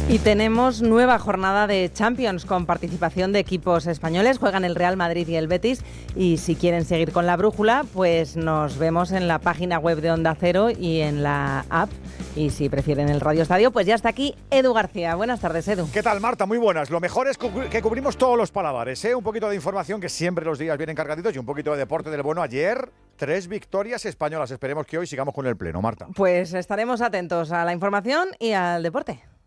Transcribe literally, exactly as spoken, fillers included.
Y tenemos nueva jornada de Champions con participación de equipos españoles. Juegan el Real Madrid y el Betis. Y si quieren seguir con la brújula, pues nos vemos en la página web de Onda Cero y en la app. Y si prefieren el Radio Estadio, pues ya está aquí Edu García. Buenas tardes, Edu. ¿Qué tal, Marta? Muy buenas. Lo mejor es que cubrimos todos los paladares, ¿eh? Un poquito de información, que siempre los días vienen cargaditos, y un poquito de deporte del bueno. Ayer, tres victorias españolas. Esperemos que hoy sigamos con el pleno, Marta. Pues estaremos atentos a la información y al deporte.